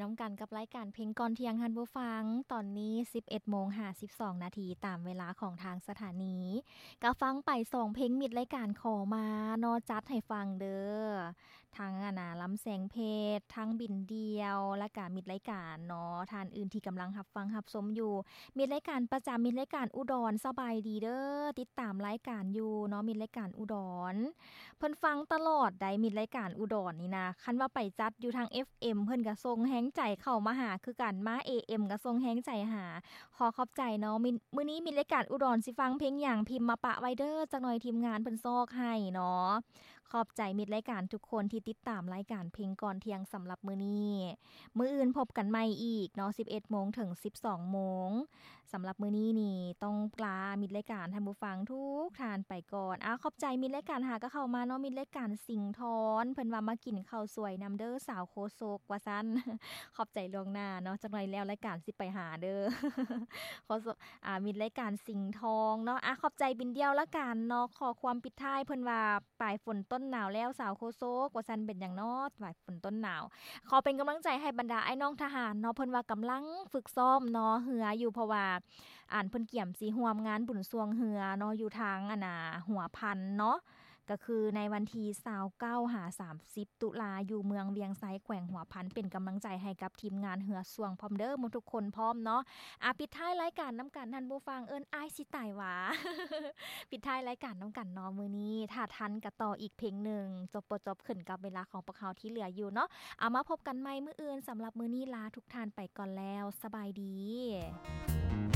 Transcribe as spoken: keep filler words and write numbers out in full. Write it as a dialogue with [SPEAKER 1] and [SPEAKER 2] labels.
[SPEAKER 1] น้ำกันกับรายการเพลงก่อนเที่ยงท่านผู้ฟังตอนนี้ สิบเอ็ดโมงห้าสิบสอง นาทีตามเวลาของทางสถานีก็ฟังไปสองเพลงมิดรายการขอมาเนาะจัดให้ฟังเด้อทั้งอะนะลำแสงเพชรทั้งบินเดียวและก็มิดรายการเนาะท่านอื่นที่กำลังรับฟังรับชมอยู่มิดรายการประจำมิดรายการอุดรสบายดีเด้อติดตามรายการอยู่เนาะมิดรายการอุดรเพิ่นฟังตลอดได้มิดรายการอุดรนี่นะคันว่าไปจัดอยู่ทาง เอฟ เอ็ม เพิ่นก็ส่งแฮงใจเข้ามาหาคือกันมา เอ เอ็ม ก็ส่งแฮงใจหาขอขอบใจเนาะมิมื้อนี้มีรายการอุดรสิฟังเพลงหยังพิมพ์มาปะไว้เด้อจักหน่อยทีมงานเพิ่นซอกให้เนาะขอบใจมิตรรายการทุกคนที่ติดตามรายการเพลงก่อนเที่ยงสำหรับมื้อนี้มื้ออื่นพบกันใหม่อีกเนาะ สิบเอ็ดโมง ถึง สิบสองโมงสำหรับมื้อนี้นี่ต้องลามิตรรายการท่านผู้ฟังทุกท่านไปก่อนอ้าขอบใจมิตรรายการหาก็เข้ามาเนาะมิตรรายการสิงห์ทอนเพิ่นว่ามากินข้าวสวยนำเด้อสาวโคโซกว่าซั่น ขอบใจล่วงหน้าเนาะจักหน่อยแล้วรายการสิไปหาเด้อ ขออ่ามีรายการสิงห์ทองเนาะอ่ะขอบใจบินเดียวละกันเนาะขอความปิดท้ายเพิ่นว่าปลายฝนต้นหนาวแล้วสาวโคโซกว่าซั่นเป็นหยังเนาะปลายฝนต้นหนาวขอเป็นกำลังใจให้บรรดาไอ้น้องทหารเนาะเพิ่นว่ากำลังฝึกซ้อมเนาะเหืออยู่เพราะว่าอ่านเพิ่นเกี่ยมสิร่วมงานบุญสวงเหือเนาะอยู่ทางอะน่ะหัวพันเนาะก็คือในวันที่ยี่สิบเก้าหาสามสิบตุลาอยู่เมืองเวียงไซแขวงหัวพันเป็นกำลังใจให้กับทีมงานเหือสวงพร้อมเด้อหมดทุกคนพร้อมเนาะอ่ะปิดท้ายรายการน้ำกันท่านผู้ฟังเอิ้นอ้ายสิตายหวา ปิดท้ายรายการน้ำกันเนาะมื้อนี้ถ้าทันก็ต่ออีกเพลงหนึ่งจบบ่จบขึ้นกับเวลาของพวกเขาที่เหลืออยู่เนาะเอามาพบกันใหม่มื้ออื่นสำหรับมื้อนี้ลาทุกท่านไปก่อนแล้วสบายดี